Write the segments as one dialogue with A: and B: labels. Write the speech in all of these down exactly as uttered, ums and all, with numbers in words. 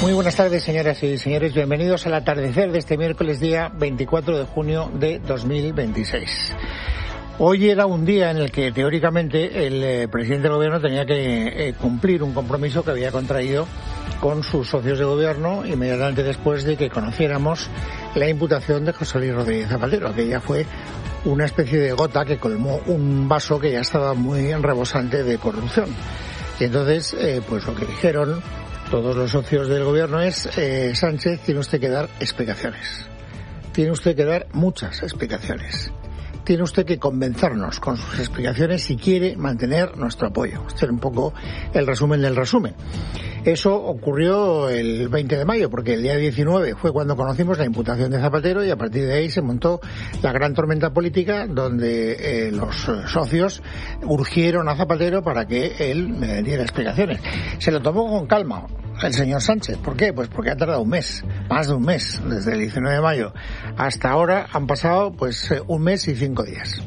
A: Muy buenas tardes, señoras y señores. Bienvenidos al atardecer de este miércoles, día veinticuatro de junio de dos mil veintiséis. Hoy era un día en el que, teóricamente, el eh, presidente del gobierno tenía que eh, cumplir un compromiso que había contraído con sus socios de gobierno inmediatamente después de que conociéramos la imputación de José Luis Rodríguez Zapatero, que ya fue una especie de gota que colmó un vaso que ya estaba muy rebosante de corrupción. Y entonces, eh, pues lo que dijeron todos los socios del gobierno es, eh, Sánchez, tiene usted que dar explicaciones. Tiene usted que dar muchas explicaciones. Tiene usted que convencernos con sus explicaciones si quiere mantener nuestro apoyo. Este es un poco el resumen del resumen. Eso ocurrió el veinte de mayo, porque el día diecinueve fue cuando conocimos la imputación de Zapatero y a partir de ahí se montó la gran tormenta política donde eh, los socios urgieron a Zapatero para que él eh, diera explicaciones. Se lo tomó con calma el señor Sánchez. ¿Por qué? Pues porque ha tardado un mes, más de un mes, desde el diecinueve de mayo hasta ahora han pasado pues un mes y cinco días.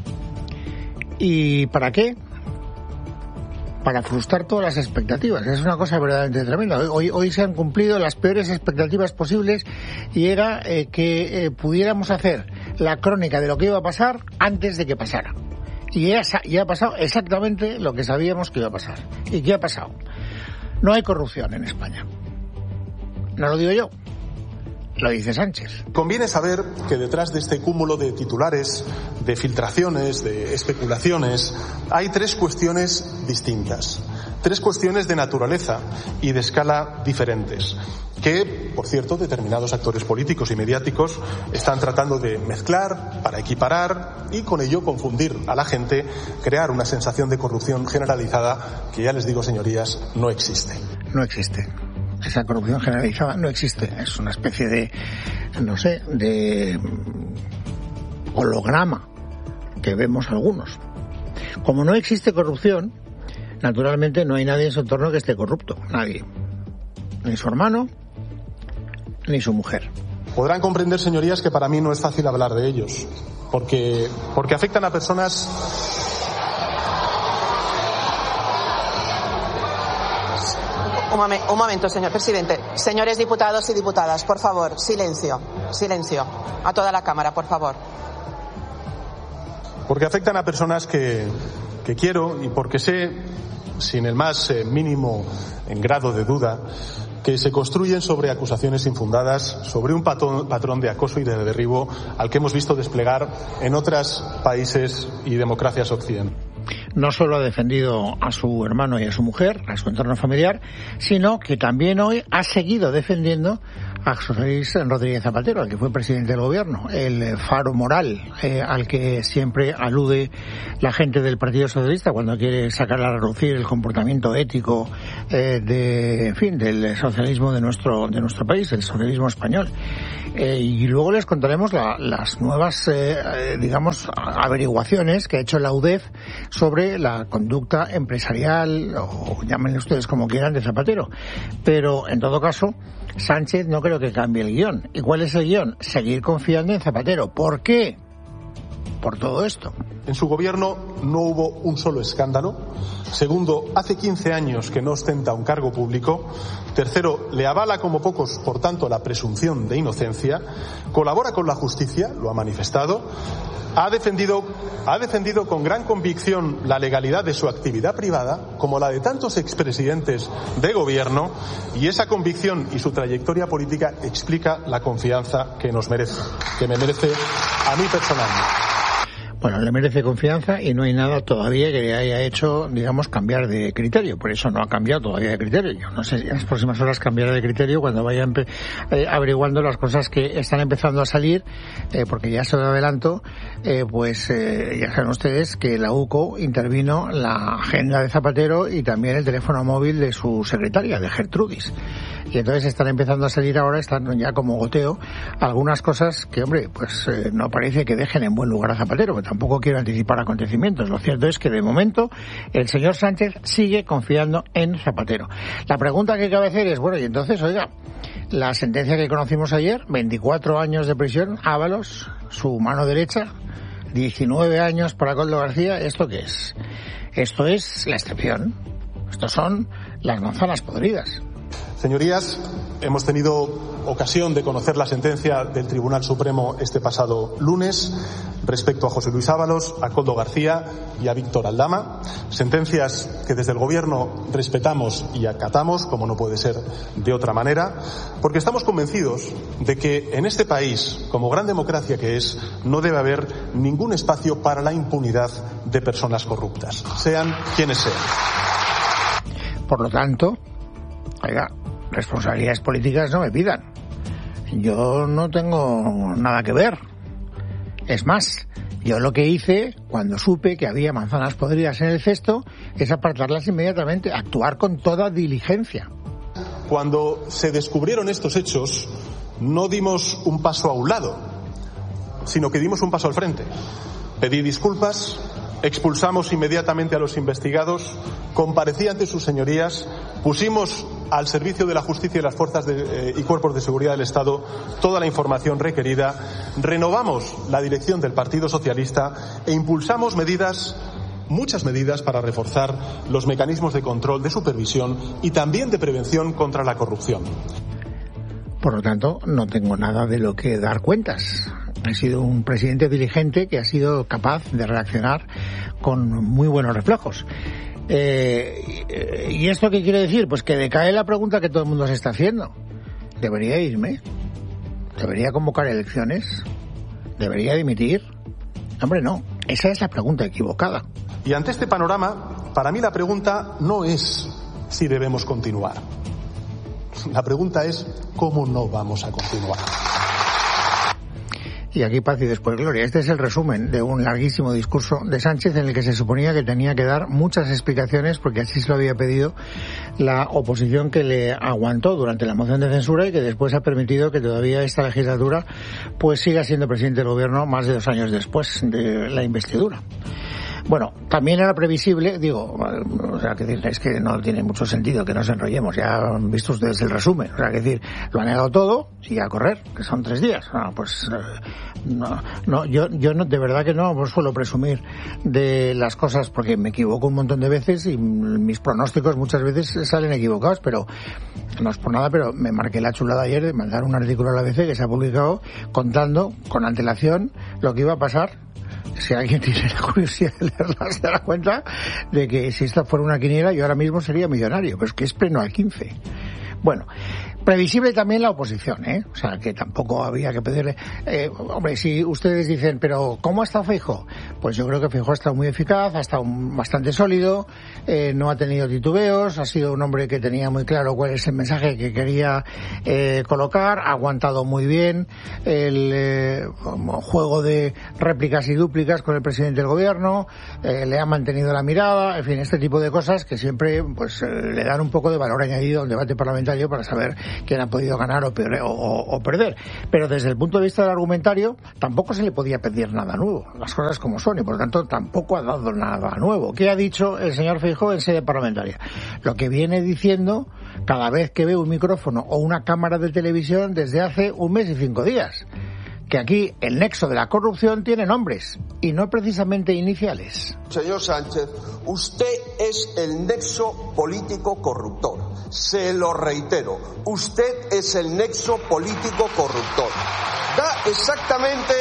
A: ¿Y para qué? Para frustrar todas las expectativas. Es una cosa verdaderamente tremenda. Hoy, hoy se han cumplido las peores expectativas posibles y era eh, que eh, pudiéramos hacer la crónica de lo que iba a pasar antes de que pasara. Y ya, ya ha pasado exactamente lo que sabíamos que iba a pasar. ¿Y qué ha pasado? No hay corrupción en España. No lo digo yo. Lo dice Sánchez.
B: Conviene saber que detrás de este cúmulo de titulares, de filtraciones, de especulaciones, hay tres cuestiones distintas. Tres cuestiones de naturaleza y de escala diferentes, que, por cierto, determinados actores políticos y mediáticos están tratando de mezclar para equiparar y con ello confundir a la gente, crear una sensación de corrupción generalizada que, ya les digo, señorías, no existe.
A: No existe. Esa corrupción generalizada no existe. Es una especie de, no sé, de holograma que vemos algunos. Como no existe corrupción, naturalmente no hay nadie en su entorno que esté corrupto. Nadie. Ni su hermano, ni su mujer.
B: Podrán comprender, señorías, que para mí no es fácil hablar de ellos, porque, porque afectan a personas...
C: Un, momen, un momento, señor presidente. Señores diputados y diputadas, por favor, silencio, silencio. A toda la Cámara, por favor.
B: Porque afectan a personas que, que quiero y porque sé, sin el más eh, mínimo en grado de duda, que se construyen sobre acusaciones infundadas, sobre un patrón, patrón de acoso y de derribo al que hemos visto desplegar en otros países y democracias occidentales.
A: No solo ha defendido a su hermano y a su mujer, a su entorno familiar, sino que también hoy ha seguido defendiendo a José Luis Rodríguez Zapatero, el que fue presidente del gobierno, el faro moral eh, al que siempre alude la gente del Partido Socialista cuando quiere sacar a relucir el comportamiento ético eh, de, en fin, del socialismo de nuestro de nuestro país, el socialismo español. Eh, y luego les contaremos la, las nuevas, eh, digamos, averiguaciones que ha hecho la U D E F sobre la conducta empresarial, o llámenle ustedes como quieran, de Zapatero. Pero, en todo caso, Sánchez no creo que cambie el guión. ¿Y cuál es el guión? Seguir confiando en Zapatero. ¿Por qué? Por todo esto.
B: En su gobierno no hubo un solo escándalo. Segundo, hace quince años que no ostenta un cargo público. Tercero, le avala como pocos, por tanto, la presunción de inocencia. Colabora con la justicia, lo ha manifestado. Ha defendido, ha defendido con gran convicción la legalidad de su actividad privada, como la de tantos expresidentes de gobierno, y esa convicción y su trayectoria política explica la confianza que nos merece, que me merece a mí personalmente.
A: Bueno, le merece confianza y no hay nada todavía que le haya hecho, digamos, cambiar de criterio. Por eso no ha cambiado todavía de criterio. Yo no sé si en las próximas horas cambiará de criterio cuando vaya eh, averiguando las cosas que están empezando a salir, eh, porque ya se lo adelanto, eh, pues eh, ya saben ustedes que la U C O intervino la agenda de Zapatero y también el teléfono móvil de su secretaria, de Gertrudis. Y entonces están empezando a salir ahora, están ya como goteo, algunas cosas que, hombre, pues eh, no parece que dejen en buen lugar a Zapatero, pero tampoco quiero anticipar acontecimientos. Lo cierto es que, de momento, el señor Sánchez sigue confiando en Zapatero. La pregunta que cabe hacer es, bueno, y entonces, oiga, la sentencia que conocimos ayer, veinticuatro años de prisión, Ábalos, su mano derecha, diecinueve años para Koldo García, ¿esto qué es? Esto es la excepción. Estos son las manzanas podridas.
B: Señorías, hemos tenido ocasión de conocer la sentencia del Tribunal Supremo este pasado lunes respecto a José Luis Ábalos, a Koldo García y a Víctor Aldama, sentencias que desde el Gobierno respetamos y acatamos, como no puede ser de otra manera, porque estamos convencidos de que en este país, como gran democracia que es, no debe haber ningún espacio para la impunidad de personas corruptas, sean quienes sean.
A: Por lo tanto, oiga, responsabilidades políticas no me pidan. Yo no tengo nada que ver. Es más, yo lo que hice cuando supe que había manzanas podridas en el cesto es apartarlas inmediatamente, actuar con toda diligencia.
B: Cuando se descubrieron estos hechos, no dimos un paso a un lado, sino que dimos un paso al frente. Pedí disculpas, expulsamos inmediatamente a los investigados, comparecí ante sus señorías, pusimos al servicio de la justicia y las fuerzas de, eh, y cuerpos de seguridad del Estado toda la información requerida, renovamos la dirección del Partido Socialista e impulsamos medidas, muchas medidas para reforzar los mecanismos de control, de supervisión y también de prevención contra la corrupción.
A: Por lo tanto, no tengo nada de lo que dar cuentas. He sido un presidente diligente que ha sido capaz de reaccionar con muy buenos reflejos. Eh, ¿Y esto qué quiere decir? Pues que decae la pregunta que todo el mundo se está haciendo. ¿Debería irme? ¿Debería convocar elecciones? ¿Debería dimitir? Hombre, no. Esa es la pregunta equivocada.
B: Y ante este panorama, para mí la pregunta no es si debemos continuar. La pregunta es cómo no vamos a continuar.
A: Y aquí paz y después gloria. Este es el resumen de un larguísimo discurso de Sánchez en el que se suponía que tenía que dar muchas explicaciones porque así se lo había pedido la oposición que le aguantó durante la moción de censura y que después ha permitido que todavía esta legislatura pues siga siendo presidente del gobierno más de dos años después de la investidura. Bueno, también era previsible, digo, o sea, que decir, es que no tiene mucho sentido que nos enrollemos, ya han visto ustedes el resumen, o sea, que decir, lo ha negado todo y a correr, que son tres días. No, pues, no, no, yo, yo no, de verdad que no suelo presumir de las cosas porque me equivoco un montón de veces y mis pronósticos muchas veces salen equivocados, pero no es por nada, pero me marqué la chulada ayer de mandar un artículo a la B C que se ha publicado contando con antelación lo que iba a pasar. Si alguien tiene la curiosidad de leerla, se dará cuenta de que si esta fuera una quiniela yo ahora mismo sería millonario, pero es que es pleno al quince. Bueno, previsible también la oposición, ¿eh? O sea, que tampoco había que pedirle... Eh, hombre, si ustedes dicen, pero ¿cómo ha estado Feijóo? Pues yo creo que Feijóo ha estado muy eficaz, ha estado bastante sólido, eh, no ha tenido titubeos, ha sido un hombre que tenía muy claro cuál es el mensaje que quería eh, colocar, ha aguantado muy bien el eh, juego de réplicas y dúplicas con el presidente del gobierno, eh, le ha mantenido la mirada, en fin, este tipo de cosas que siempre pues eh, le dan un poco de valor añadido al debate parlamentario para saber quién ha podido ganar o, peor, o, o, o perder. Pero desde el punto de vista del argumentario tampoco se le podía pedir nada nuevo, las cosas como son, y por lo tanto tampoco ha dado nada nuevo. ¿Qué ha dicho el señor Feijóo en sede parlamentaria? Lo que viene diciendo cada vez que ve un micrófono o una cámara de televisión desde hace un mes y cinco días. Que aquí el nexo de la corrupción tiene nombres y no precisamente iniciales.
D: Señor Sánchez, usted es el nexo político corruptor. Se lo reitero, usted es el nexo político corruptor. Da exactamente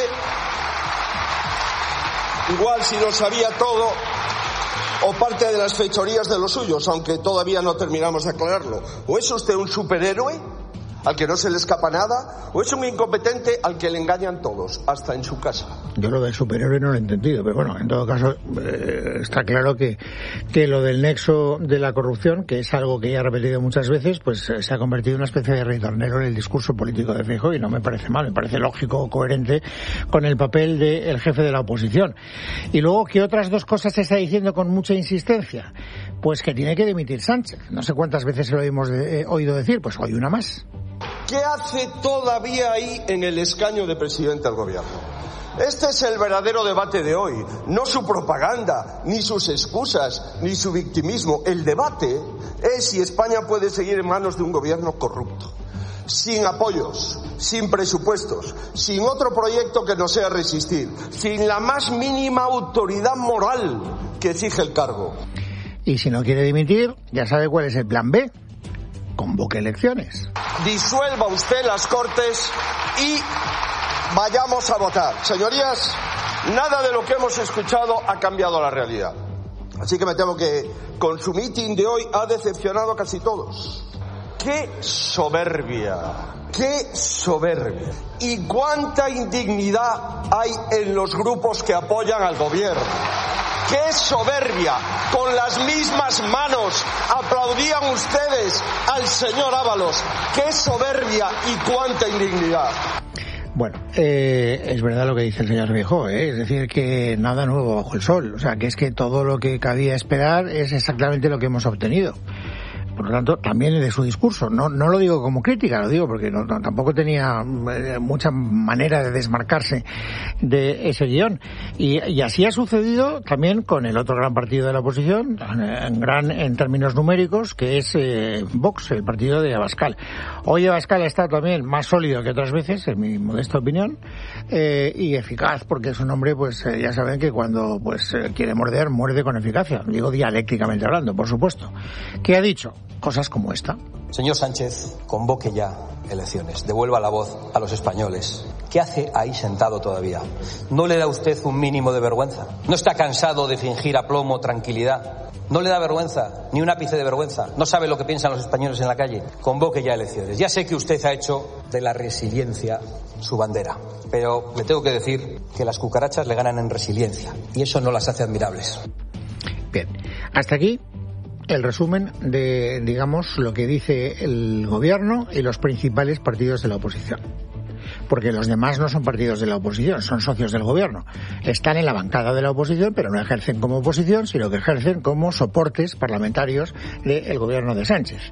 D: igual si lo sabía todo o parte de las fechorías de los suyos, aunque todavía no terminamos de aclararlo. ¿O es usted un superhéroe al que no se le escapa nada, o es un incompetente al que le engañan todos, hasta en su casa?
A: Yo lo del superhéroe no lo he entendido, pero bueno, en todo caso eh, está claro que, que lo del nexo de la corrupción, que es algo que ya he repetido muchas veces, pues eh, se ha convertido en una especie de ritornelo en el discurso político de Feijóo, y no me parece mal, me parece lógico, coherente con el papel del jefe de la oposición. Y luego, ¿qué otras dos cosas se está diciendo con mucha insistencia? Pues que tiene que dimitir Sánchez. No sé cuántas veces se lo hemos de, eh, oído decir, pues hoy una más.
D: ¿Qué hace todavía ahí en el escaño de presidente del gobierno? Este es el verdadero debate de hoy, no su propaganda, ni sus excusas, ni su victimismo. El debate es si España puede seguir en manos de un gobierno corrupto, sin apoyos, sin presupuestos, sin otro proyecto que no sea resistir, sin la más mínima autoridad moral que exige el cargo.
A: Y si no quiere dimitir, ya sabe cuál es el plan B. convoque elecciones.
D: Disuelva usted las Cortes y vayamos a votar. Señorías, nada de lo que hemos escuchado ha cambiado la realidad. Así que me temo que con su mitin de hoy ha decepcionado a casi todos. ¡Qué soberbia! ¡Qué soberbia! ¿Y cuánta indignidad hay en los grupos que apoyan al gobierno? ¡Qué soberbia! Con las mismas manos aplaudían ustedes al señor Ábalos. ¡Qué soberbia y cuánta indignidad!
A: Bueno, eh, es verdad lo que dice el señor Feijóo, ¿eh? Es decir, que nada nuevo bajo el sol. O sea, que es que todo lo que cabía esperar es exactamente lo que hemos obtenido. Por lo tanto, también de su discurso. No, no lo digo como crítica, lo digo porque no, no, tampoco tenía eh, mucha manera de desmarcarse de ese guión. Y, y así ha sucedido también con el otro gran partido de la oposición, en, gran en términos numéricos, que es eh, Vox, el partido de Abascal. Hoy Abascal ha estado también más sólido que otras veces, en mi modesta opinión, eh, y eficaz, porque su nombre, pues eh, ya saben que cuando pues eh, quiere morder, muerde con eficacia. Digo dialécticamente hablando, por supuesto. ¿Qué ha dicho? Cosas como esta.
E: Señor Sánchez, convoque ya elecciones, devuelva la voz a los españoles. ¿Qué hace ahí sentado todavía? ¿No le da usted un mínimo de vergüenza? ¿No está cansado de fingir aplomo, tranquilidad? ¿No le da vergüenza, ni un ápice de vergüenza? ¿No sabe lo que piensan los españoles en la calle? Convoque ya elecciones. Ya sé que usted ha hecho de la resiliencia su bandera, pero le tengo que decir que las cucarachas le ganan en resiliencia, y eso no las hace admirables.
A: Bien, hasta aquí el resumen de, digamos, lo que dice el gobierno y los principales partidos de la oposición. Porque los demás no son partidos de la oposición, son socios del gobierno. Están en la bancada de la oposición, pero no ejercen como oposición, sino que ejercen como soportes parlamentarios del gobierno de Sánchez.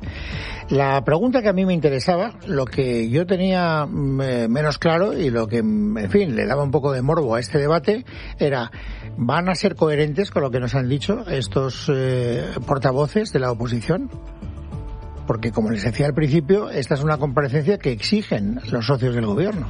A: La pregunta que a mí me interesaba, lo que yo tenía eh, menos claro y lo que, en fin, le daba un poco de morbo a este debate, era, ¿van a ser coherentes con lo que nos han dicho estos eh, portavoces de la oposición? Porque, como les decía al principio, esta es una comparecencia que exigen los socios del gobierno.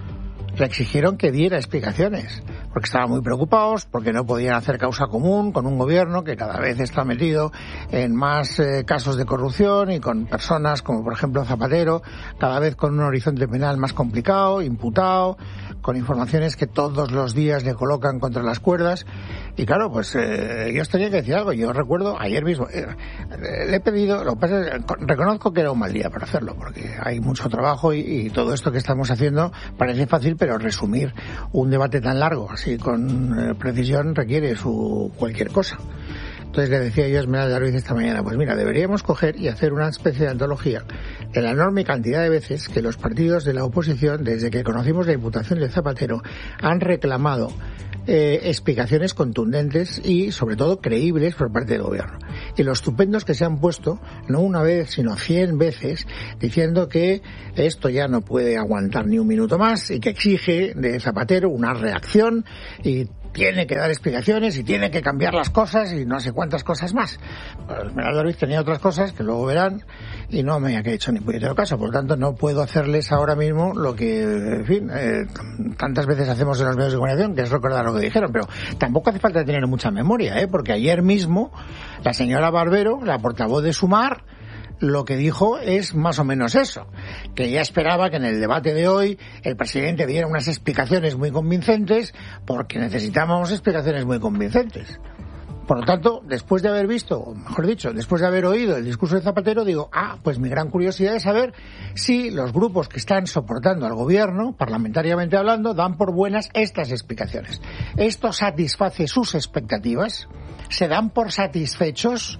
A: Le exigieron que diera explicaciones, porque estaban muy preocupados, porque no podían hacer causa común con un gobierno que cada vez está metido en más eh, casos de corrupción y con personas como, por ejemplo, Zapatero, cada vez con un horizonte penal más complicado, imputado, con informaciones que todos los días le colocan contra las cuerdas. Y claro, pues eh, yo os tenía que decir algo. Yo recuerdo ayer mismo, eh, le he pedido, lo que pasa es, reconozco que era un mal día para hacerlo, porque hay mucho trabajo y, y todo esto que estamos haciendo parece fácil, pero resumir un debate tan largo así con eh, precisión requiere su cualquier cosa. Entonces le decía yo a Esmeralda Ruiz esta mañana, pues mira, deberíamos coger y hacer una especie de antología de la enorme cantidad de veces que los partidos de la oposición, desde que conocimos la imputación de Zapatero, han reclamado eh, explicaciones contundentes y, sobre todo, creíbles por parte del gobierno. Y los estupendos que se han puesto, no una vez, sino cien veces, diciendo que esto ya no puede aguantar ni un minuto más y que exige de Zapatero una reacción y tiene que dar explicaciones y tiene que cambiar las cosas y no sé cuántas cosas más. Pues Esmeralda Ruiz tenía otras cosas que luego verán y no me ha hecho ni puñetero caso. Por lo tanto, no puedo hacerles ahora mismo lo que, en fin, eh, tantas veces hacemos en los medios de comunicación, que es recordar lo que dijeron. Pero tampoco hace falta tener mucha memoria, ¿eh? Porque ayer mismo la señora Barbero, la portavoz de Sumar, lo que dijo es más o menos eso, que ella esperaba que en el debate de hoy el presidente diera unas explicaciones muy convincentes, porque necesitamos explicaciones muy convincentes. Por lo tanto, después de haber visto, o mejor dicho, después de haber oído el discurso de Zapatero, digo, ah, pues mi gran curiosidad es saber si los grupos que están soportando al gobierno, parlamentariamente hablando, dan por buenas estas explicaciones. ¿Esto satisface sus expectativas? ¿Se dan por satisfechos?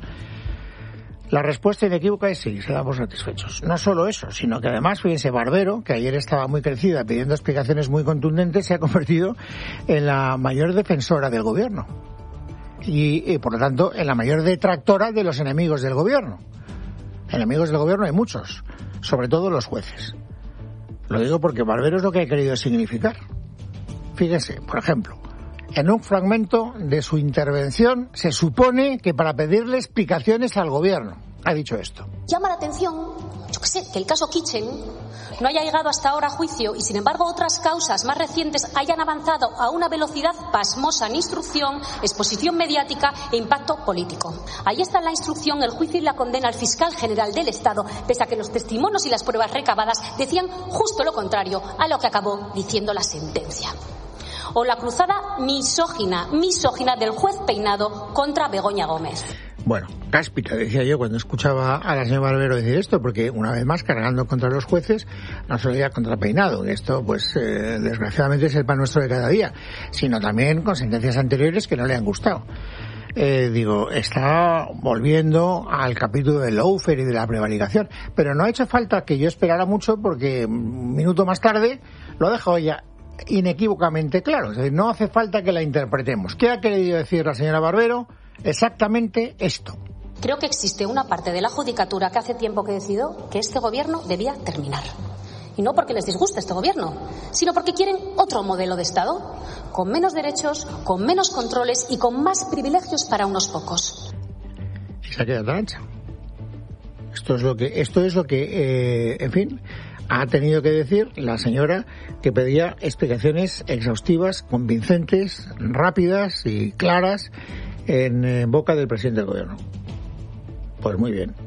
A: La respuesta inequívoca es sí, se dan por satisfechos. No solo eso, sino que además, fíjense, Barbero, que ayer estaba muy crecida pidiendo explicaciones muy contundentes, se ha convertido en la mayor defensora del gobierno. Y, y por lo tanto, en la mayor detractora de los enemigos del gobierno. Enemigos del gobierno hay muchos, sobre todo los jueces. Lo digo porque Barbero es lo que ha querido significar. Fíjense, por ejemplo, en un fragmento de su intervención se supone que para pedirle explicaciones al gobierno ha dicho esto.
F: Llama la atención sé, que el caso Kitchen no haya llegado hasta ahora a juicio y, sin embargo, otras causas más recientes hayan avanzado a una velocidad pasmosa en instrucción, exposición mediática e impacto político. Ahí está la instrucción, el juicio y la condena al fiscal general del Estado, pese a que los testimonios y las pruebas recabadas decían justo lo contrario a lo que acabó diciendo la sentencia. O la cruzada misógina, misógina del juez Peinado contra Begoña Gómez.
A: Bueno, cáspita, decía yo cuando escuchaba a la señora Barbero decir esto, porque una vez más cargando contra los jueces, no solo ya contra Peinado, que esto pues eh, desgraciadamente es el pan nuestro de cada día, sino también con sentencias anteriores que no le han gustado. Eh, digo, está volviendo al capítulo del lawfare y de la prevaricación, pero no ha hecho falta que yo esperara mucho, porque un minuto más tarde lo ha dejado ya inequívocamente claro. Es decir, no hace falta que la interpretemos. ¿Qué ha querido decir la señora Barbero? Exactamente esto.
F: Creo que existe una parte de la judicatura que hace tiempo que decidió que este gobierno debía terminar. Y no porque les disguste este gobierno, sino porque quieren otro modelo de Estado, con menos derechos, con menos controles y con más privilegios para unos pocos.
A: Y se ha quedado tan ancha. Esto es lo que, esto es lo que, eh, en fin, ha tenido que decir la señora, que pedía explicaciones exhaustivas, convincentes, rápidas y claras en, en boca del presidente del gobierno. Pues muy bien.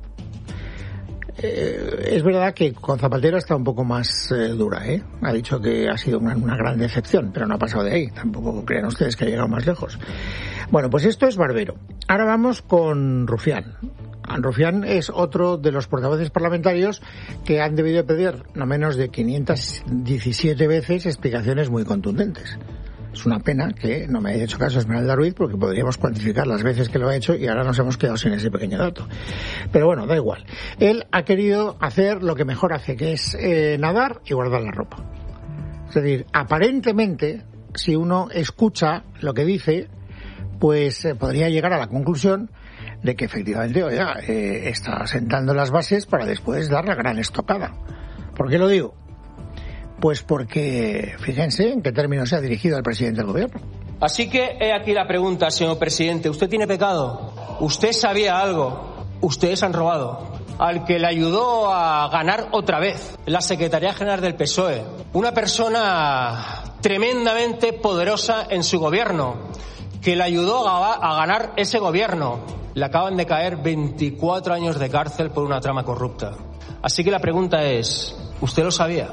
A: Eh, es verdad que con Zapatero está un poco más eh, dura, ¿eh? Ha dicho que ha sido una, una gran decepción, pero no ha pasado de ahí. Tampoco crean ustedes que ha llegado más lejos. Bueno, pues esto es Barbero. Ahora vamos con Rufián. Rufián es otro de los portavoces parlamentarios que han debido pedir no menos de quinientas diecisiete veces explicaciones muy contundentes. Es una pena que no me haya hecho caso Esmeralda Ruiz, porque podríamos cuantificar las veces que lo ha hecho y ahora nos hemos quedado sin ese pequeño dato. Pero bueno, da igual. Él ha querido hacer lo que mejor hace, que es eh, nadar y guardar la ropa. Es decir, aparentemente, si uno escucha lo que dice, pues eh, podría llegar a la conclusión de que efectivamente, oiga, eh, está sentando las bases para después dar la gran estocada. ¿Por qué lo digo? Pues porque, fíjense en qué términos se ha dirigido al presidente del gobierno.
E: Así que he aquí la pregunta, señor presidente. ¿Usted tiene pecado? ¿Usted sabía algo? ¿Ustedes han robado? Al que le ayudó a ganar otra vez la Secretaría General del P S O E. Una persona tremendamente poderosa en su gobierno, que le ayudó a, a ganar ese gobierno. Le acaban de caer veinticuatro años de cárcel por una trama corrupta. Así que la pregunta es, ¿usted lo sabía?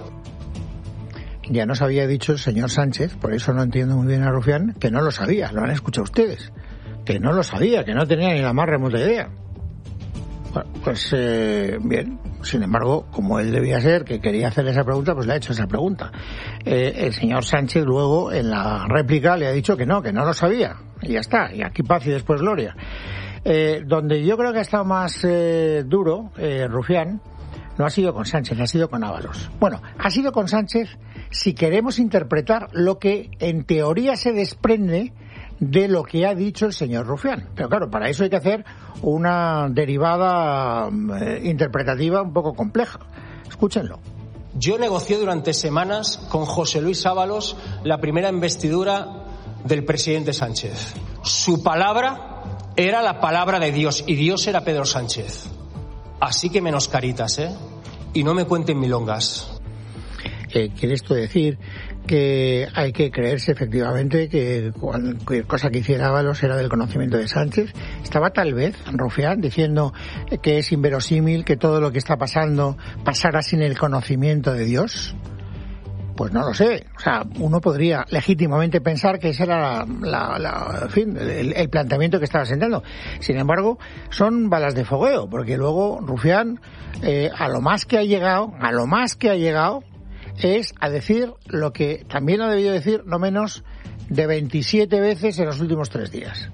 A: Ya nos había dicho el señor Sánchez, por eso no entiendo muy bien a Rufián, que no lo sabía, lo han escuchado ustedes, que no lo sabía, que no tenía ni la más remota idea. Bueno, pues eh, bien, sin embargo, como él debía ser, que quería hacer esa pregunta, pues le ha hecho esa pregunta. Eh, el señor Sánchez luego, en la réplica, le ha dicho que no, que no lo sabía, y ya está, y aquí paz y después gloria. Eh, donde yo creo que ha estado más eh, duro, eh, Rufián, no ha sido con Sánchez, ha sido con Ábalos. Bueno, ha sido con Sánchez si queremos interpretar lo que en teoría se desprende de lo que ha dicho el señor Rufián. Pero claro, para eso hay que hacer una derivada eh, interpretativa un poco compleja. Escúchenlo.
E: Yo negocié durante semanas con José Luis Ábalos la primera investidura del presidente Sánchez. Su palabra era la palabra de Dios y Dios era Pedro Sánchez. Así que menos caritas, ¿eh? Y no me cuenten milongas.
A: Eh, ¿Quiere esto decir que hay que creerse efectivamente que cualquier cosa que hiciera Ábalos era del conocimiento de Sánchez? Estaba tal vez Rufián diciendo que es inverosímil que todo lo que está pasando pasara sin el conocimiento de Dios. Pues no lo sé. O sea, uno podría legítimamente pensar que ese era la, la, la, en fin, el, el planteamiento que estaba sentando. Sin embargo, son balas de fogueo, porque luego Rufián, eh, a lo más que ha llegado, a lo más que ha llegado, es a decir lo que también ha debido decir no menos de veintisiete veces en los últimos tres días.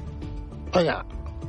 A: Oiga,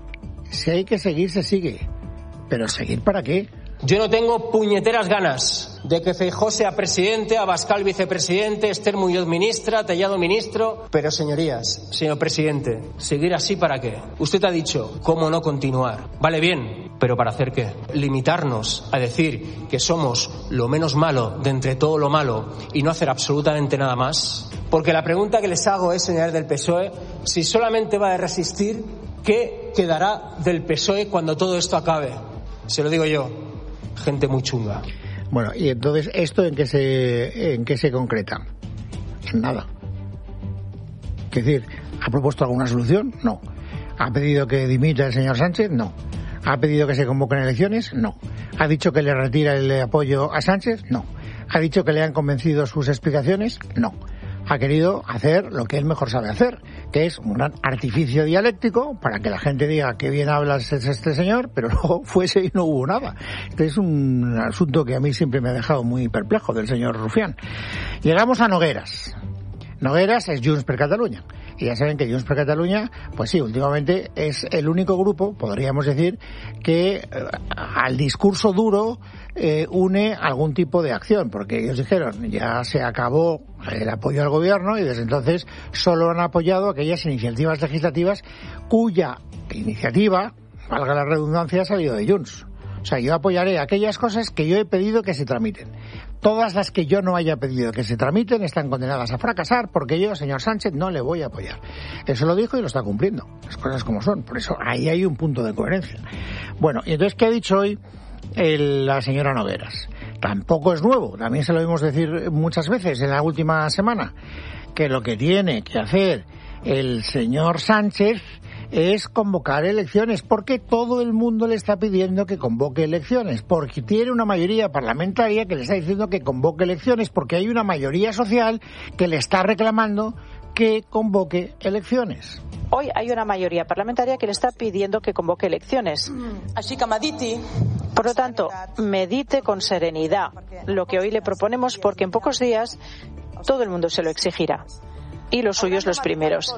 A: si hay que seguir, se sigue. Pero ¿seguir para qué?
E: Yo no tengo puñeteras ganas de que Feijóo sea presidente, Abascal vicepresidente, Esther Muñoz ministra, Tellado ministro. Pero señorías, señor presidente, ¿seguir así para qué? Usted ha dicho, ¿cómo no continuar? Vale bien, ¿pero para hacer qué? ¿Limitarnos a decir que somos lo menos malo de entre todo lo malo y no hacer absolutamente nada más? Porque la pregunta que les hago es, señores del P S O E, si solamente va a resistir, ¿qué quedará del P S O E cuando todo esto acabe? Se lo digo yo. gente muy chunga.
A: Bueno, y entonces, ¿esto en qué se, en qué se concreta? En nada. Es decir, ¿ha propuesto alguna solución? No. ¿Ha pedido que dimita el señor Sánchez? No. ¿Ha pedido que se convoquen elecciones? No. ¿Ha dicho que le retira el apoyo a Sánchez? No. ¿Ha dicho que le han convencido sus explicaciones? No. Ha querido hacer lo que él mejor sabe hacer, que es un gran artificio dialéctico para que la gente diga que bien habla este señor, pero luego fuese y no hubo nada. Este es un asunto que a mí siempre me ha dejado muy perplejo del señor Rufián. Llegamos a Nogueras. Nogueras es Junts per Catalunya. Y ya saben que Junts per Catalunya, pues sí, últimamente es el único grupo, podríamos decir, que eh, al discurso duro eh, une algún tipo de acción, porque ellos dijeron, ya se acabó el apoyo al gobierno y desde entonces solo han apoyado aquellas iniciativas legislativas cuya iniciativa, valga la redundancia, ha salido de Junts. O sea, yo apoyaré aquellas cosas que yo he pedido que se tramiten. Todas las que yo no haya pedido que se tramiten están condenadas a fracasar porque yo, señor Sánchez, no le voy a apoyar. Eso lo dijo y lo está cumpliendo. Las cosas como son. Por eso ahí hay un punto de coherencia. Bueno, y entonces, ¿qué ha dicho hoy el, la señora Nogueras? Tampoco es nuevo. También se lo oímos decir muchas veces en la última semana. Que lo que tiene que hacer el señor Sánchez es convocar elecciones, porque todo el mundo le está pidiendo que convoque elecciones, porque tiene una mayoría parlamentaria que le está diciendo que convoque elecciones, porque hay una mayoría social que le está reclamando que convoque elecciones.
G: Hoy hay una mayoría parlamentaria que le está pidiendo que convoque elecciones.
C: Así que medite.
G: Por lo tanto, medite con serenidad lo que hoy le proponemos, porque en pocos días todo el mundo se lo exigirá. Y los suyos los primeros.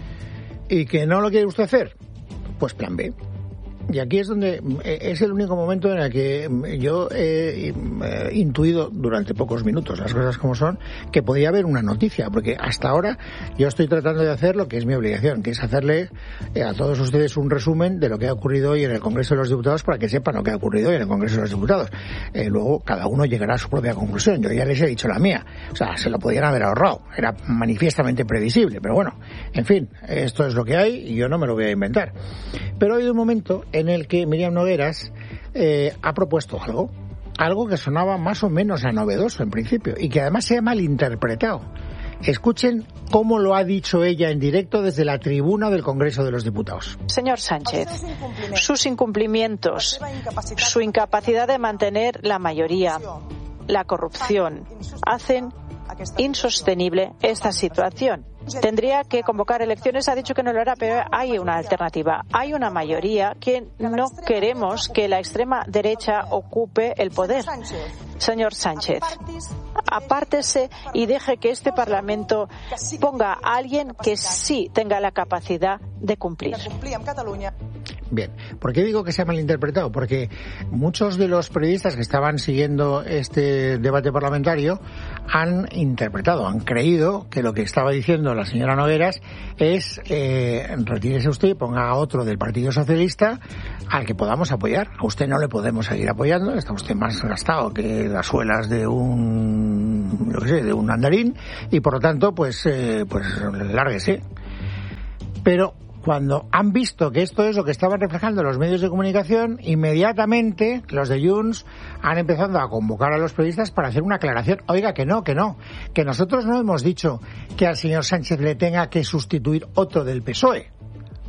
A: ¿Y que no lo quiere usted hacer? Pues plan B. Y aquí es donde es el único momento en el que yo he intuido durante pocos minutos, las cosas como son, que podía haber una noticia, porque hasta ahora yo estoy tratando de hacer lo que es mi obligación, que es hacerle a todos ustedes un resumen de lo que ha ocurrido hoy en el Congreso de los Diputados para que sepan lo que ha ocurrido hoy en el Congreso de los Diputados. Eh, luego cada uno llegará a su propia conclusión. Yo ya les he dicho la mía. O sea, se lo podían haber ahorrado. Era manifiestamente previsible, pero bueno, en fin, esto es lo que hay y yo no me lo voy a inventar. Pero hay un momento en el que Míriam Nogueras eh, ha propuesto algo, algo que sonaba más o menos a novedoso en principio y que además se ha malinterpretado. Escuchen cómo lo ha dicho ella en directo desde la tribuna del Congreso de los Diputados.
G: Señor Sánchez, sus incumplimientos, su incapacidad de mantener la mayoría, la corrupción, hacen insostenible esta situación. Tendría que convocar elecciones, ha dicho que no lo hará, pero hay una alternativa. Hay una mayoría que no queremos que la extrema derecha ocupe el poder. Señor Sánchez, apártese y deje que este Parlamento ponga a alguien que sí tenga la capacidad de cumplir.
A: Bien, ¿por qué digo que se ha malinterpretado? Porque muchos de los periodistas que estaban siguiendo este debate parlamentario han interpretado, han creído que lo que estaba diciendo la señora Nogueras es eh, retírese usted y ponga a otro del Partido Socialista al que podamos apoyar. A usted no le podemos seguir apoyando, está usted más gastado que las suelas de un, yo qué sé, de un andarín y por lo tanto, pues, eh, pues lárguese. Pero cuando han visto que esto es lo que estaban reflejando los medios de comunicación, inmediatamente los de Junts han empezado a convocar a los periodistas para hacer una aclaración. Oiga, que no, que no, que nosotros no hemos dicho que al señor Sánchez le tenga que sustituir otro del P S O E.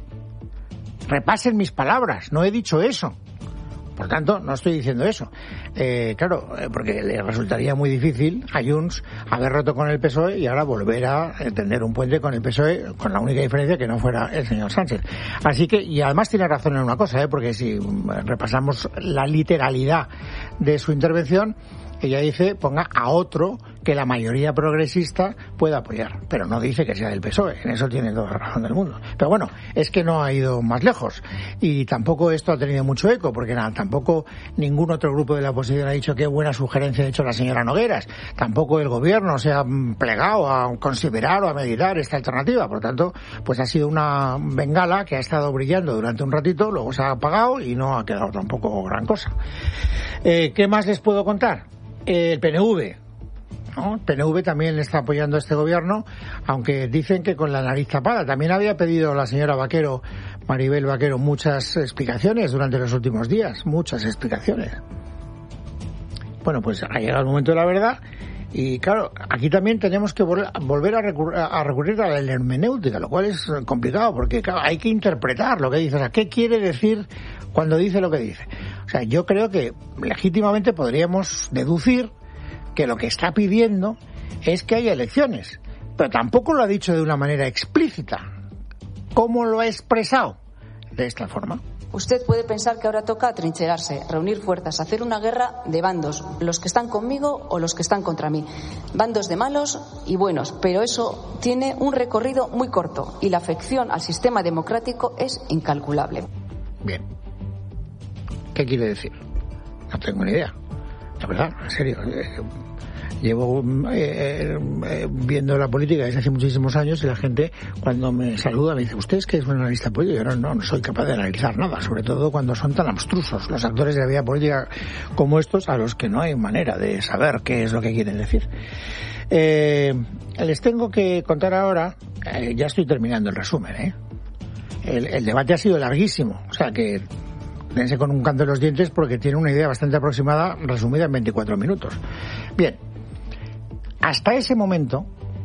A: Repasen mis palabras, no he dicho eso. Por tanto, no estoy diciendo eso. Eh, claro, porque le resultaría muy difícil a Junts haber roto con el P S O E y ahora volver a tender un puente con el P S O E, con la única diferencia que no fuera el señor Sánchez. Así que, y además tiene razón en una cosa, ¿eh? Porque si repasamos la literalidad de su intervención, ella dice ponga a otro que la mayoría progresista pueda apoyar, pero no dice que sea del P S O E, en eso tiene toda la razón del mundo. Pero bueno, es que no ha ido más lejos y tampoco esto ha tenido mucho eco, porque nada, tampoco ningún otro grupo de la oposición ha dicho qué buena sugerencia ha hecho la señora Nogueras, tampoco el gobierno se ha plegado a considerar o a meditar esta alternativa, por lo tanto, pues ha sido una bengala que ha estado brillando durante un ratito, luego se ha apagado y no ha quedado tampoco gran cosa. Eh, ¿Qué más les puedo contar? El P N V, ¿no? El P N V también está apoyando a este gobierno, aunque dicen que con la nariz tapada. También había pedido la señora Vaquero, Maribel Vaquero, muchas explicaciones durante los últimos días, muchas explicaciones. Bueno, pues ha llegado el momento de la verdad. Y claro, aquí también tenemos que vol- volver a recurrir, a recurrir a la hermenéutica, lo cual es complicado, porque claro, hay que interpretar lo que dice. O sea, ¿qué quiere decir cuando dice lo que dice? O sea, yo creo que legítimamente podríamos deducir que lo que está pidiendo es que haya elecciones, pero tampoco lo ha dicho de una manera explícita. ¿Cómo lo ha expresado? De esta forma.
H: Usted puede pensar que ahora toca atrincherarse, reunir fuerzas, hacer una guerra de bandos, los que están conmigo o los que están contra mí. Bandos de malos y buenos, pero eso tiene un recorrido muy corto y la afección al sistema democrático es incalculable.
A: Bien. ¿Qué quiere decir? No tengo ni idea. La verdad, en serio. Eh, Llevo eh, eh, viendo la política desde hace muchísimos años y la gente cuando me saluda me dice, ¿usted es que es un analista político? Yo no, no, no soy capaz de analizar nada, sobre todo cuando son tan abstrusos los actores de la vida política como estos, a los que no hay manera de saber qué es lo que quieren decir. Eh, les tengo que contar ahora, eh, ya estoy terminando el resumen, ¿eh? El, el debate ha sido larguísimo, o sea que dense con un canto de los dientes porque tiene una idea bastante aproximada, resumida en veinticuatro minutos. Bien. Hasta ese momento,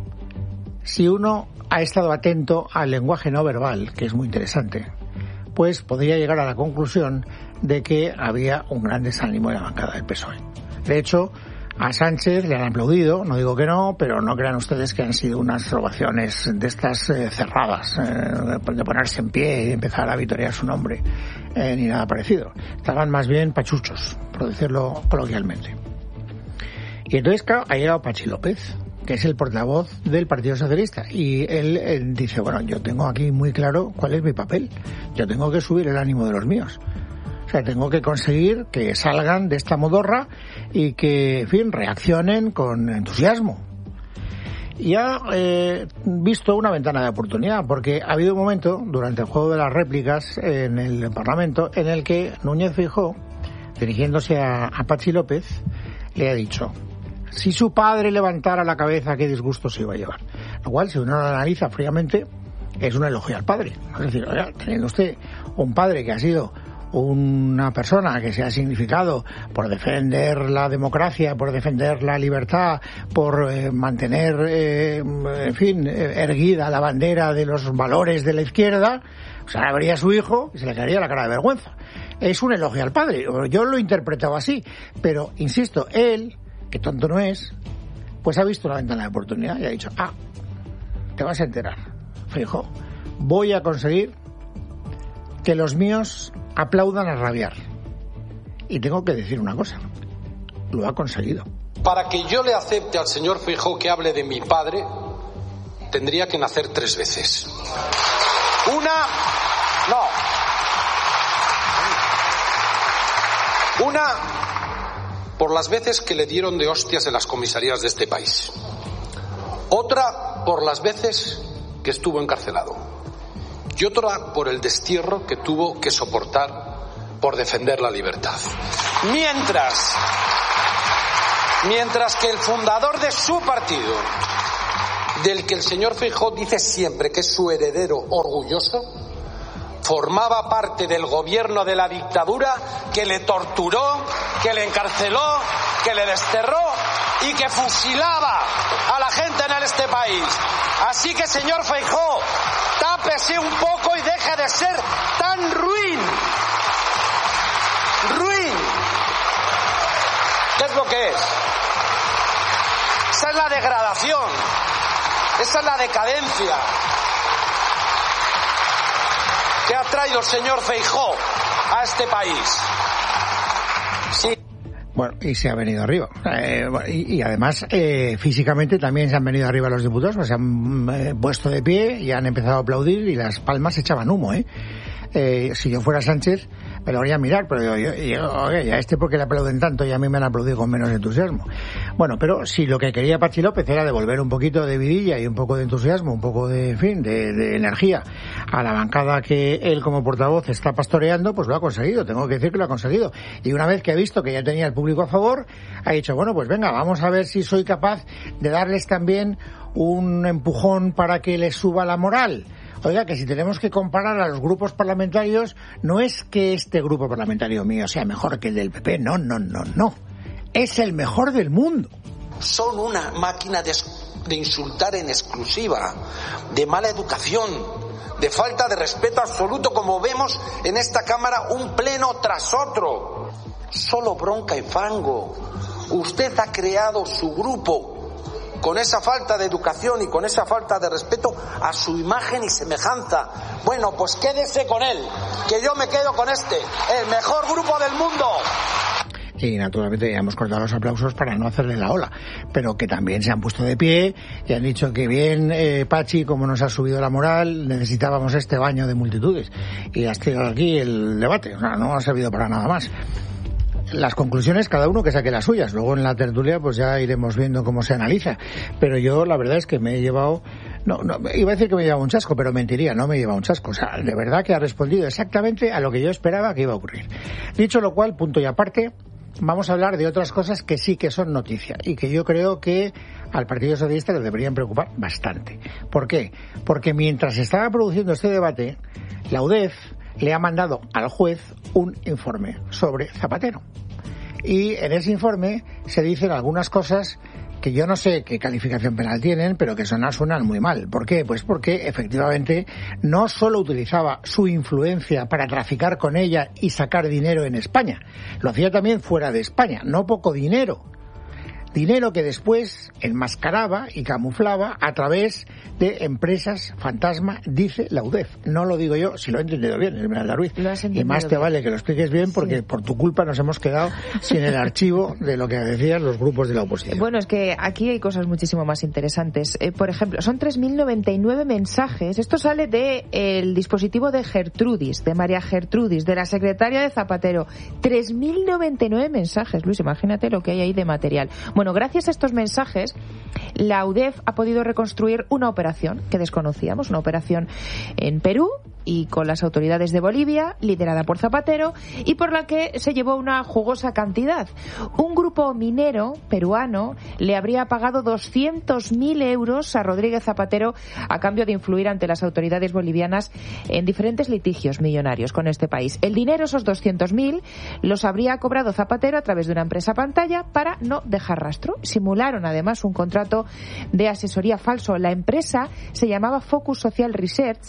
A: si uno ha estado atento al lenguaje no verbal, que es muy interesante, pues podría llegar a la conclusión de que había un gran desánimo en la bancada del P S O E. De hecho, a Sánchez le han aplaudido, no digo que no, pero no crean ustedes que han sido unas ovaciones de estas eh, cerradas, eh, de ponerse en pie y empezar a vitorear su nombre, eh, ni nada parecido. Estaban más bien pachuchos, por decirlo coloquialmente. Y entonces, claro, ha llegado Patxi López, que es el portavoz del Partido Socialista, y él, él dice, bueno, yo tengo aquí muy claro cuál es mi papel. Yo tengo que subir el ánimo de los míos. O sea, tengo que conseguir que salgan de esta modorra y que, en fin, reaccionen con entusiasmo. Y ha eh, visto una ventana de oportunidad, porque ha habido un momento, durante el juego de las réplicas en el Parlamento, en el que Núñez Feijóo, dirigiéndose a, a Patxi López, le ha dicho, si su padre levantara la cabeza, qué disgusto se iba a llevar. Lo cual, si uno lo analiza fríamente, es un elogio al padre. Es decir, oiga, teniendo usted un padre que ha sido una persona que se ha significado por defender la democracia, por defender la libertad, por eh, mantener, eh, en fin, erguida la bandera de los valores de la izquierda, pues ahora vería a su hijo y se le caería la cara de vergüenza. Es un elogio al padre. Yo lo he interpretado así, pero, insisto, él, que tonto no es, pues ha visto una ventana de oportunidad y ha dicho, ah, te vas a enterar, Feijóo, voy a conseguir que los míos aplaudan a rabiar. Y tengo que decir una cosa, lo ha conseguido.
I: Para que yo le acepte al señor Feijóo que hable de mi padre, tendría que nacer tres veces. Una, no. Una, por las veces que le dieron de hostias en las comisarías de este país. Otra, por las veces que estuvo encarcelado. Y otra, por el destierro que tuvo que soportar por defender la libertad. Mientras, mientras que el fundador de su partido, del que el señor Feijóo dice siempre que es su heredero orgulloso, formaba parte del gobierno de la dictadura que le torturó, que le encarceló, que le desterró y que fusilaba a la gente en este país. Así que, señor Feijóo, tápese un poco y deje de ser tan ruin. Ruin. ¿Qué es lo que es? Esa es la degradación. Esa es la decadencia que ha traído el señor Feijóo a este país. Sí.
A: Bueno, y se ha venido arriba. Eh, y, y además, eh, físicamente también se han venido arriba los diputados, pues se han eh, puesto de pie y han empezado a aplaudir y las palmas echaban humo, ¿eh? Eh, si yo fuera Sánchez, me lo haría mirar, pero yo, yo, yo oye, a este porque le aplauden tanto y a mí me han aplaudido con menos entusiasmo. Bueno, pero si lo que quería Patxi López era devolver un poquito de vidilla y un poco de entusiasmo, un poco de, en fin, de, de energía a la bancada que él como portavoz está pastoreando, pues lo ha conseguido, tengo que decir que lo ha conseguido. Y una vez que ha visto que ya tenía el público a favor, ha dicho, bueno, pues venga, vamos a ver si soy capaz de darles también un empujón para que les suba la moral. Oiga, que si tenemos que comparar a los grupos parlamentarios, no es que este grupo parlamentario mío sea mejor que el del P P, no, no, no, no. es el mejor del mundo.
I: Son una máquina de, de insultar en exclusiva, de mala educación, de falta de respeto absoluto, como vemos en esta Cámara un pleno tras otro. Solo bronca y fango. Usted ha creado su grupo con esa falta de educación y con esa falta de respeto a su imagen y semejanza. Bueno, pues quédese con él, que yo me quedo con este, el mejor grupo del mundo.
A: Y naturalmente ya hemos cortado los aplausos para no hacerle la ola, pero que también se han puesto de pie y han dicho que bien, eh, Pachi, como nos ha subido la moral, necesitábamos este baño de multitudes. Y has tirado aquí el debate, o sea, no ha servido para nada más. Las conclusiones, cada uno que saque las suyas. Luego en la tertulia pues ya iremos viendo cómo se analiza. Pero yo la verdad es que me he llevado... No, no, iba a decir que me he llevado un chasco, pero mentiría, no me he llevado un chasco. O sea, de verdad que ha respondido exactamente a lo que yo esperaba que iba a ocurrir. Dicho lo cual, punto y aparte, vamos a hablar de otras cosas que sí que son noticia y que yo creo que al Partido Socialista le deberían preocupar bastante. ¿Por qué? Porque mientras estaba produciendo este debate, la U D E F le ha mandado al juez un informe sobre Zapatero. Y en ese informe se dicen algunas cosas que yo no sé qué calificación penal tienen, pero que sonar suenan muy mal. ¿Por qué? Pues porque efectivamente no solo utilizaba su influencia para traficar con ella y sacar dinero en España, lo hacía también fuera de España, no poco dinero. Dinero que después enmascaraba y camuflaba a través de empresas fantasma, dice la U D E F. No lo digo yo, si lo he entendido bien, Esmeralda Ruiz. Y más te bien. Vale que lo expliques bien, porque sí, por tu culpa nos hemos quedado sin el archivo de lo que decían los grupos de la oposición.
J: Bueno, es que aquí hay cosas muchísimo más interesantes. Eh, por ejemplo, son tres mil noventa y nueve mensajes. Esto sale del de dispositivo de Gertrudis, de María Gertrudis, de la secretaria de Zapatero. tres mil noventa y nueve mensajes, Luis, imagínate lo que hay ahí de material. Bueno, Bueno, gracias a estos mensajes, la U D E F ha podido reconstruir una operación que desconocíamos, una operación en Perú y con las autoridades de Bolivia, liderada por Zapatero, y por la que se llevó una jugosa cantidad. Un grupo minero peruano le habría pagado doscientos mil euros a Rodríguez Zapatero a cambio de influir ante las autoridades bolivianas en diferentes litigios millonarios con este país. El dinero, esos doscientos mil, los habría cobrado Zapatero a través de una empresa pantalla para no dejar rastro. Simularon además un contrato de asesoría falso. La empresa se llamaba Focus Social Research.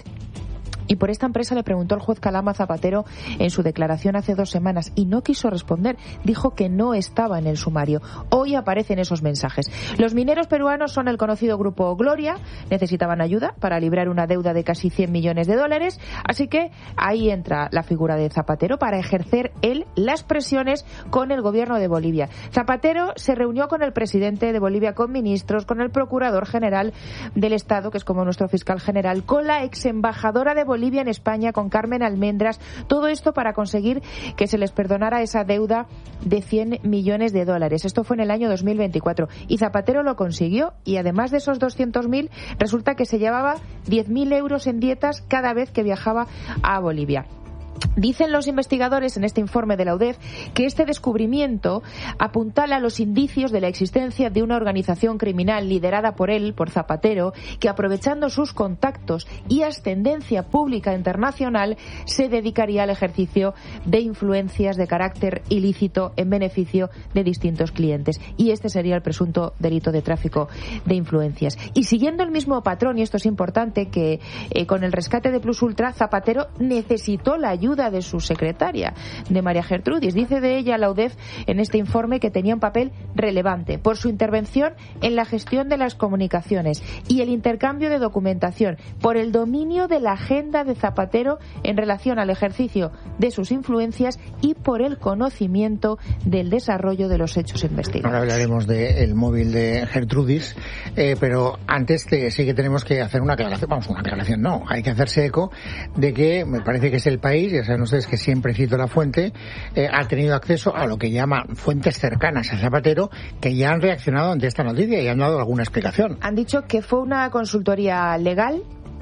J: Y por esta empresa le preguntó el juez Calama a Zapatero en su declaración hace dos semanas y no quiso responder. Dijo que no estaba en el sumario. Hoy aparecen esos mensajes. Los mineros peruanos son el conocido grupo Gloria. Necesitaban ayuda para librar una deuda de casi cien millones de dólares. Así que ahí entra la figura de Zapatero para ejercer él las presiones con el gobierno de Bolivia. Zapatero se reunió con el presidente de Bolivia, con ministros, con el procurador general del Estado, que es como nuestro fiscal general, con la ex embajadora de Bolivia Bolivia en España, con Carmen Almendras, todo esto para conseguir que se les perdonara esa deuda de cien millones de dólares. Esto fue en el año dos mil veinticuatro y Zapatero lo consiguió, y además de esos doscientos mil resulta que se llevaba diez mil euros en dietas cada vez que viajaba a Bolivia. Dicen los investigadores en este informe de la U D E F que este descubrimiento apuntala los indicios de la existencia de una organización criminal liderada por él, por Zapatero, que aprovechando sus contactos y ascendencia pública internacional se dedicaría al ejercicio de influencias de carácter ilícito en beneficio de distintos clientes. Y este sería el presunto delito de tráfico de influencias. Y siguiendo el mismo patrón, y esto es importante, que eh, con el rescate de Plus Ultra, Zapatero necesitó la ayuda ayuda de su secretaria, de María Gertrudis. Dice de ella la U D E F en este informe que tenía un papel relevante por su intervención en la gestión de las comunicaciones y el intercambio de documentación, por el dominio de la agenda de Zapatero en relación al ejercicio de sus influencias y por el conocimiento del desarrollo de los hechos investigados.
A: Ahora hablaremos del móvil de Gertrudis, eh, pero antes te, sí que tenemos que hacer una aclaración, vamos, una aclaración no, hay que hacerse eco de que me parece que es El País, ya saben ustedes que siempre cito la fuente, eh, ha tenido acceso a lo que llaman fuentes cercanas a Zapatero, que ya han reaccionado ante esta noticia y han dado alguna explicación.
J: Han dicho que fue una consultoría legal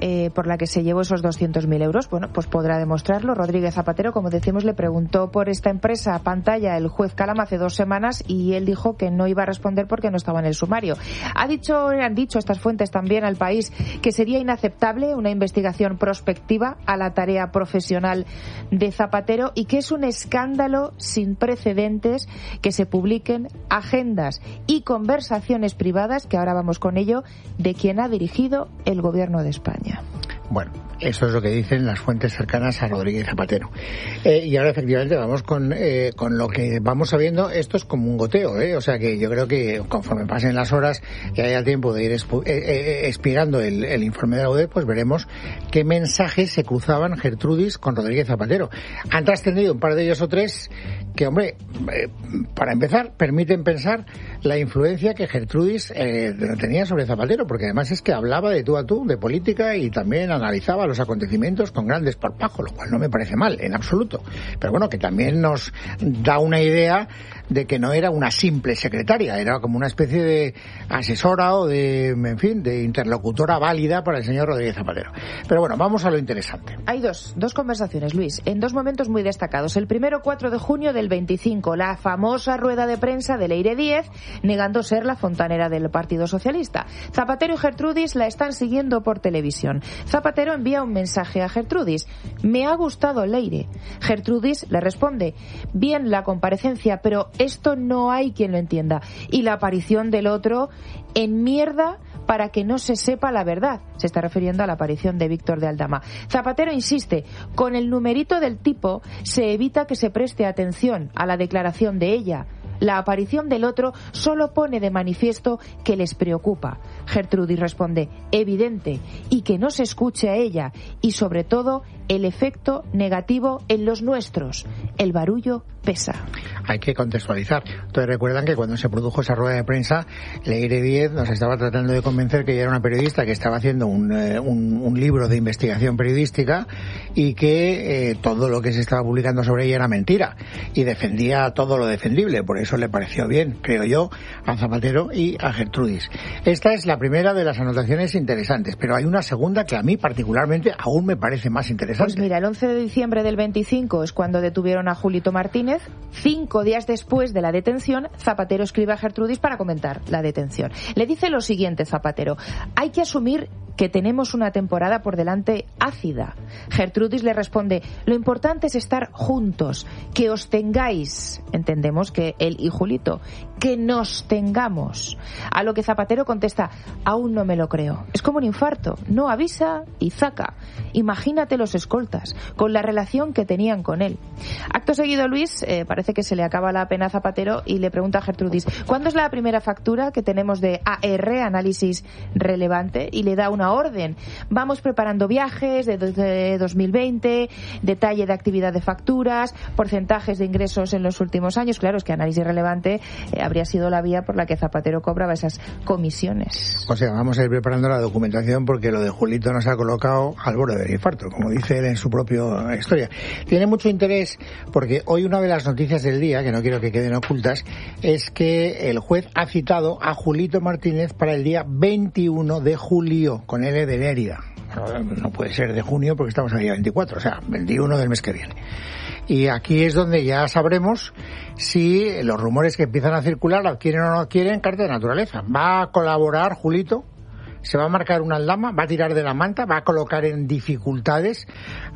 J: eh, por la que se llevó esos doscientos mil euros. Bueno, pues podrá demostrarlo. Rodríguez Zapatero, como decimos, le preguntó por esta empresa a pantalla el juez Calama hace dos semanas y él dijo que no iba a responder porque no estaba en el sumario. Ha dicho, han dicho estas fuentes también al País que sería inaceptable una investigación prospectiva a la tarea profesional de Zapatero y que es un escándalo sin precedentes que se publiquen agendas y conversaciones privadas, que ahora vamos con ello, de quien ha dirigido el gobierno de España.
A: Bueno, eso es lo que dicen las fuentes cercanas a Rodríguez Zapatero. Eh, y ahora efectivamente vamos con, eh, con lo que vamos sabiendo. Esto es como un goteo, ¿eh? O sea que yo creo que conforme pasen las horas y haya tiempo de ir expu- eh, eh, expirando el, el informe de la U D E, pues veremos qué mensajes se cruzaban Gertrudis con Rodríguez Zapatero. Han trascendido un par de ellos o tres que, hombre, eh, para empezar, permiten pensar la influencia que Gertrudis eh, tenía sobre Zapatero, porque además es que hablaba de tú a tú, de política, y también analizaba los acontecimientos con gran desparpajo, lo cual no me parece mal, en absoluto. Pero bueno, que también nos da una idea de que no era una simple secretaria, era como una especie de asesora o de, en fin, de interlocutora válida para el señor Rodríguez Zapatero. Pero bueno, vamos a lo interesante.
J: Hay dos, dos conversaciones, Luis, en dos momentos muy destacados. El primero, cuatro de junio del veinticinco, la famosa rueda de prensa de Leire Díez, negando ser la fontanera del Partido Socialista. Zapatero y Gertrudis la están siguiendo por televisión. Zapatero envía un mensaje a Gertrudis: me ha gustado Leire. Gertrudis le responde: bien la comparecencia, pero esto no hay quien lo entienda. Y la aparición del otro en mierda para que no se sepa la verdad. Se está refiriendo a la aparición de Víctor de Aldama. Zapatero insiste: con el numerito del tipo se evita que se preste atención a la declaración de ella. La aparición del otro solo pone de manifiesto que les preocupa. Gertrudis responde: evidente, y que no se escuche a ella, y sobre todo el efecto negativo en los nuestros. El barullo pesa.
A: Hay que contextualizar. Ustedes recuerdan que cuando se produjo esa rueda de prensa, Leire Díez nos estaba tratando de convencer que ella era una periodista que estaba haciendo un, eh, un, un libro de investigación periodística y que eh, todo lo que se estaba publicando sobre ella era mentira, y defendía todo lo defendible. Por eso le pareció bien, creo yo, a Zapatero y a Gertrudis. Esta es la primera de las anotaciones interesantes, pero hay una segunda que a mí particularmente aún me parece más interesante.
J: Pues mira, el once de diciembre del veinticinco es cuando detuvieron a Julito Martínez. Cinco días después de la detención, Zapatero escribe a Gertrudis para comentar la detención. Le dice lo siguiente Zapatero: hay que asumir que tenemos una temporada por delante ácida. Gertrudis le responde: lo importante es estar juntos, que os tengáis. Entendemos que él y Julito, que nos tengamos. A lo que Zapatero contesta: aún no me lo creo. Es como un infarto, no avisa y zaca. Imagínate los escoltas, con la relación que tenían con él. Acto seguido, Luis, eh, parece que se le acaba la pena a Zapatero y le pregunta a Gertrudis: ¿cuándo es la primera factura que tenemos de A R, análisis relevante? Y le da una orden: vamos preparando viajes de, de dos mil veinte, detalle de actividad de facturas, porcentajes de ingresos en los últimos años. Claro, es que análisis relevante eh, habría sido la vía por la que Zapatero cobraba esas comisiones.
A: O sea, vamos a ir preparando la documentación porque lo de Julito nos ha colocado al borde del infarto, como dice él en su propia historia. Tiene mucho interés porque hoy una de las noticias del día, que no quiero que queden ocultas, es que el juez ha citado a Julito Martínez para el día veintiuno de julio, con L de Lérida. No puede ser de junio porque estamos en el día veinticuatro, o sea, veintiuno del mes que viene. Y aquí es donde ya sabremos si los rumores que empiezan a circular adquieren o no adquieren carta de naturaleza. ¿Va a colaborar Julito? ¿Se va a marcar una aldama? ¿Va a tirar de la manta? ¿Va a colocar en dificultades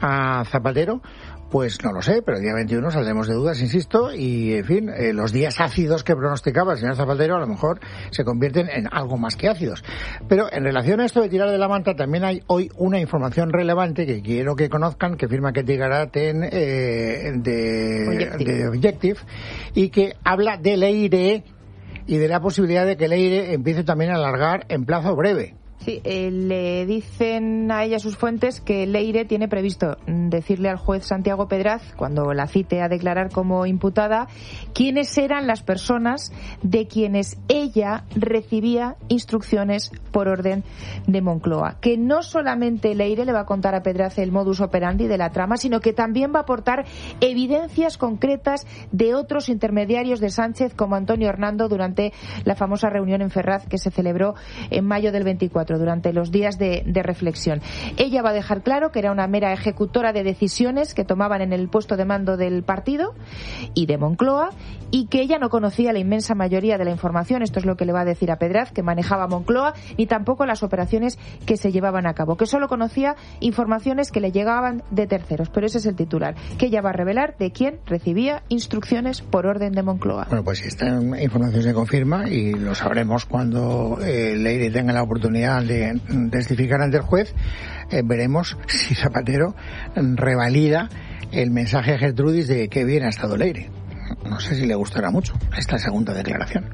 A: a Zapatero? Pues no lo sé, pero el día veintiuno saldremos de dudas, insisto, y en fin, eh, los días ácidos que pronosticaba el señor Zapatero a lo mejor se convierten en algo más que ácidos. Pero en relación a esto de tirar de la manta, también hay hoy una información relevante que quiero que conozcan, que firma Ketty Garaten eh, de, Objective. de Objective, y que habla de Leire y de la posibilidad de que Leire empiece también a alargar en plazo breve.
J: Sí, eh, le dicen a ella sus fuentes que Leire tiene previsto decirle al juez Santiago Pedraz, cuando la cite a declarar como imputada, quiénes eran las personas de quienes ella recibía instrucciones por orden de Moncloa. Que no solamente Leire le va a contar a Pedraz el modus operandi de la trama, sino que también va a aportar evidencias concretas de otros intermediarios de Sánchez, como Antonio Hernando, durante la famosa reunión en Ferraz que se celebró en mayo del veinticuatro. veinticuatro, durante los días de, de reflexión. Ella va a dejar claro que era una mera ejecutora de decisiones que tomaban en el puesto de mando del partido y de Moncloa, y que ella no conocía la inmensa mayoría de la información, esto es lo que le va a decir a Pedraz, que manejaba Moncloa, ni tampoco las operaciones que se llevaban a cabo, que solo conocía informaciones que le llegaban de terceros. Pero ese es el titular, que ella va a revelar de quién recibía instrucciones por orden de Moncloa.
A: Bueno, pues si esta información se confirma, y lo sabremos cuando eh, Leire tenga la oportunidad de testificar ante el juez, eh, veremos si Zapatero revalida el mensaje a Gertrudis de que bien ha estado Leire. No sé si le gustará mucho esta segunda declaración.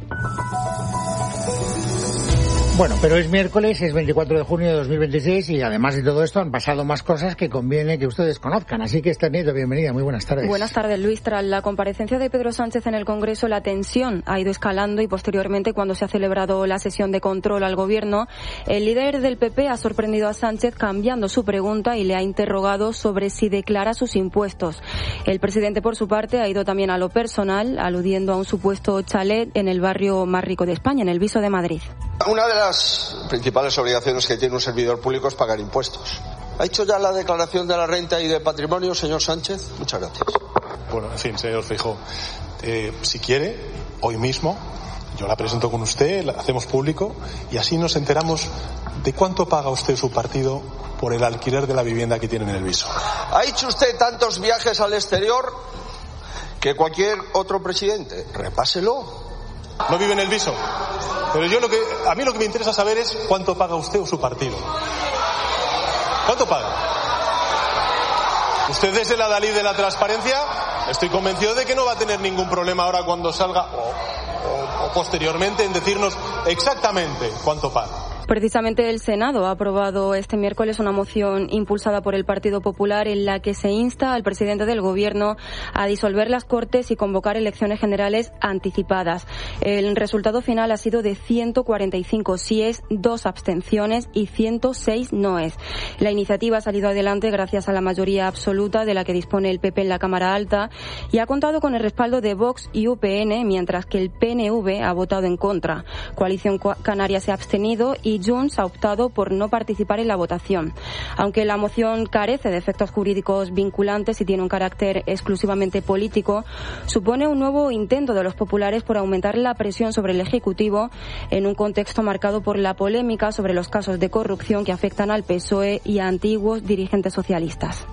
A: Bueno, pero es miércoles, es veinticuatro de junio de dos mil veintiséis, y además de todo esto han pasado más cosas que conviene que ustedes conozcan. Así que, Esther Nieto, bienvenida, muy buenas tardes.
K: Buenas tardes, Luis. Tras la comparecencia de Pedro Sánchez en el Congreso, la tensión ha ido escalando, y posteriormente, cuando se ha celebrado la sesión de control al Gobierno, el líder del P P ha sorprendido a Sánchez cambiando su pregunta y le ha interrogado sobre si declara sus impuestos. El presidente, por su parte, ha ido también a lo personal, aludiendo a un supuesto chalet en el barrio más rico de España, en el Viso de Madrid.
D: Una de las principales obligaciones que tiene un servidor público es pagar impuestos. ¿Ha hecho ya la declaración de la renta y de patrimonio, señor Sánchez? Muchas gracias.
B: Bueno, en fin, señor Feijóo, eh, si quiere, hoy mismo yo la presento con usted, la hacemos público, y así nos enteramos de cuánto paga usted su partido por el alquiler de la vivienda que tiene en el Viso.
D: ¿Ha hecho usted tantos viajes al exterior que cualquier otro presidente? Repáselo.
B: No vive en el Viso. Pero yo lo que, a mí lo que me interesa saber es cuánto paga usted o su partido. ¿Cuánto paga? Usted, desde la Dalí de la transparencia, estoy convencido de que no va a tener ningún problema ahora cuando salga o, o, o posteriormente en decirnos exactamente cuánto paga.
K: Precisamente el Senado ha aprobado este miércoles una moción impulsada por el Partido Popular en la que se insta al presidente del Gobierno a disolver las Cortes y convocar elecciones generales anticipadas. El resultado final ha sido de ciento cuarenta y cinco síes, dos abstenciones y ciento seis noes. La iniciativa ha salido adelante gracias a la mayoría absoluta de la que dispone el P P en la Cámara Alta, y ha contado con el respaldo de Vox y U P N, mientras que el P N V ha votado en contra. Coalición Canaria se ha abstenido y Junts ha optado por no participar en la votación. Aunque la moción carece de efectos jurídicos vinculantes y tiene un carácter exclusivamente político, supone un nuevo intento de los populares por aumentar la presión sobre el Ejecutivo en un contexto marcado por la polémica sobre los casos de corrupción que afectan al P S O E y a antiguos dirigentes socialistas.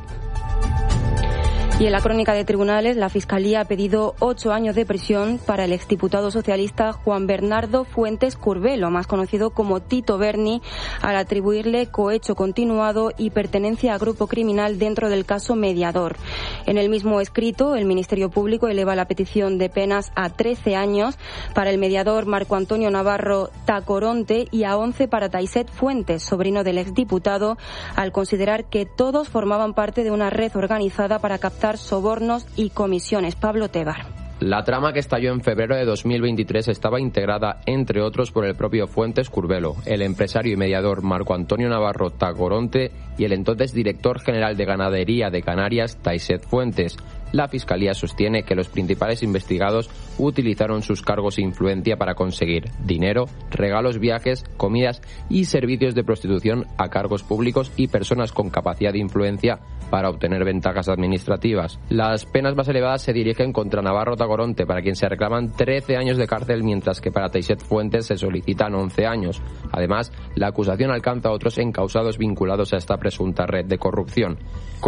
K: Y en la crónica de tribunales, la Fiscalía ha pedido ocho años de prisión para el exdiputado socialista Juan Bernardo Fuentes Curbelo, más conocido como Tito Berni, al atribuirle cohecho continuado y pertenencia a grupo criminal dentro del caso Mediador. En el mismo escrito, el Ministerio Público eleva la petición de penas a trece años para el mediador Marco Antonio Navarro Tacoronte y a once para Taiset Fuentes, sobrino del exdiputado, al considerar que todos formaban parte de una red organizada para captar sobornos y comisiones. Pablo Tebar.
L: La trama, que estalló en febrero de dos mil veintitrés, estaba integrada, entre otros, por el propio Fuentes Curbelo, el empresario y mediador Marco Antonio Navarro Tacoronte y el entonces director general de Ganadería de Canarias, Taiset Fuentes. La Fiscalía sostiene que los principales investigados utilizaron sus cargos e influencia para conseguir dinero, regalos, viajes, comidas y servicios de prostitución a cargos públicos y personas con capacidad de influencia para obtener ventajas administrativas. Las penas más elevadas se dirigen contra Navarro Tacoronte, para quien se reclaman trece años de cárcel, mientras que para Taiset Fuentes se solicitan once años. Además, la acusación alcanza a otros encausados vinculados a esta presunta red de corrupción.